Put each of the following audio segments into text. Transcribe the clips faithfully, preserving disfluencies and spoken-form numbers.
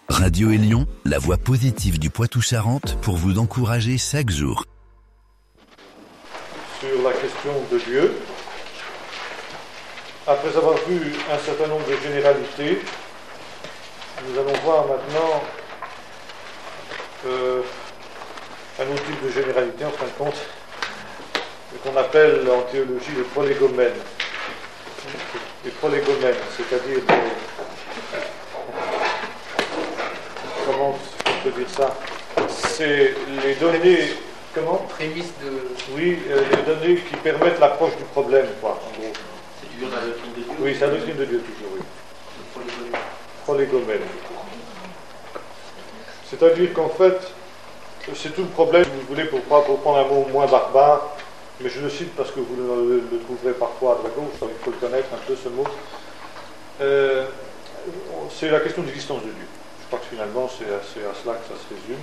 Radio Élion, la voix positive du Poitou-Charentes pour vous encourager chaque jour. Sur la question de Dieu, après avoir vu un certain nombre de généralités, nous allons voir maintenant euh, un autre type de généralité, en fin de compte, qu'on appelle en théologie les prolégomènes. Les prolégomènes, c'est-à-dire des... Comment on peut dire ça? C'est les données... Comment? Prémisse de... Oui, euh, les données qui permettent l'approche du problème, quoi, en gros. C'est toujours la doctrine de Dieu. Oui, c'est la doctrine de Dieu, toujours, oui. Le Prolégomène. C'est-à-dire qu'en fait, c'est tout le problème, si vous voulez, pour, pour prendre un mot moins barbare, mais je le cite parce que vous le, le trouverez parfois à droite gauche, il faut le connaître un peu ce mot. Euh, c'est la question de l'existence de Dieu. Je crois que finalement, c'est à, c'est à cela que ça se résume.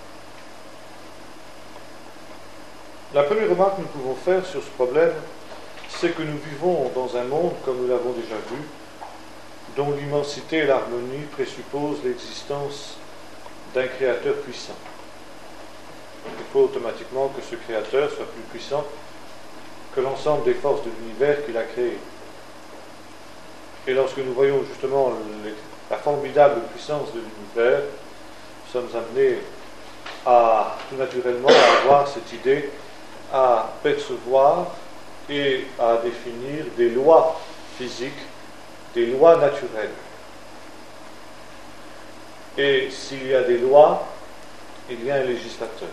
La première remarque que nous pouvons faire sur ce problème, c'est que nous vivons dans un monde, comme nous l'avons déjà vu, dont l'immensité et l'harmonie présupposent l'existence d'un créateur puissant. Il faut automatiquement que ce créateur soit plus puissant que l'ensemble des forces de l'univers qu'il a créé. Et lorsque nous voyons justement les, la formidable puissance de l'univers, nous sommes amenés à, tout naturellement, à avoir cette idée, à percevoir et à définir des lois physiques, des lois naturelles. Et s'il y a des lois, il y a un législateur.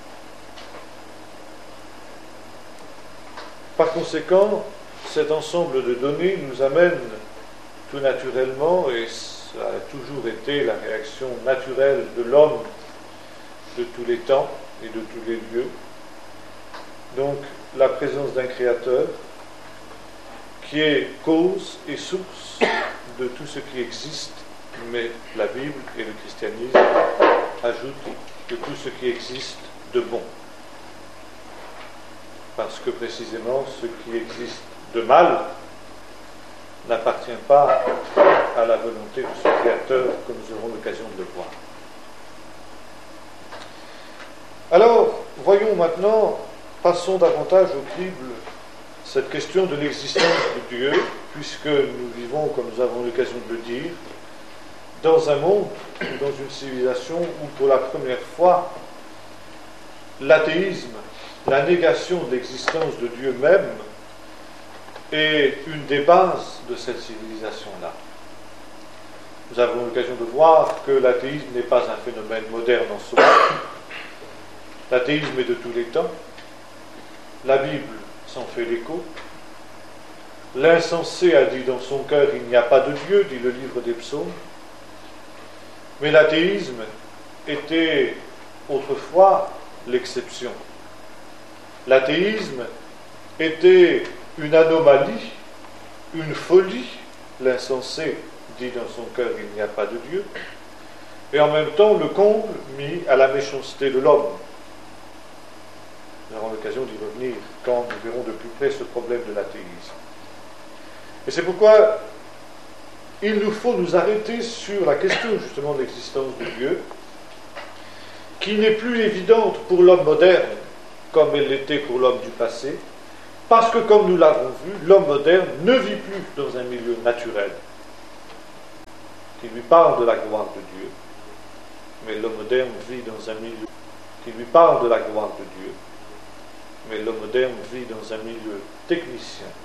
Par conséquent, cet ensemble de données nous amène tout naturellement, et ça a toujours été la réaction naturelle de l'homme de tous les temps et de tous les lieux, donc la présence d'un créateur qui est cause et source de tout ce qui existe, mais la Bible et le christianisme ajoutent de tout ce qui existe de bon. Parce que précisément ce qui existe de mal n'appartient pas à la volonté de ce créateur, comme nous aurons l'occasion de le voir. Alors, voyons maintenant, passons davantage au crible cette question de l'existence de Dieu, puisque nous vivons, comme nous avons l'occasion de le dire, dans un monde, dans une civilisation où pour la première fois, l'athéisme, la négation de l'existence de Dieu même, est une des bases de cette civilisation-là. Nous avons l'occasion de voir que l'athéisme n'est pas un phénomène moderne en soi. L'athéisme est de tous les temps. La Bible s'en fait l'écho. L'insensé a dit dans son cœur « il n'y a pas de Dieu », dit le livre des psaumes. Mais l'athéisme était autrefois l'exception. L'athéisme était une anomalie, une folie. L'insensé dit dans son cœur « il n'y a pas de Dieu », et en même temps le comble mis à la méchanceté de l'homme. Nous aurons l'occasion d'y revenir quand nous verrons de plus près ce problème de l'athéisme. Et c'est pourquoi il nous faut nous arrêter sur la question justement de l'existence de Dieu, qui n'est plus évidente pour l'homme moderne, comme elle l'était pour l'homme du passé, parce que, comme nous l'avons vu, l'homme moderne ne vit plus dans un milieu naturel qui lui parle de la gloire de Dieu, mais l'homme moderne vit dans un milieu qui lui parle de la gloire de Dieu, mais l'homme moderne vit dans un milieu technicien,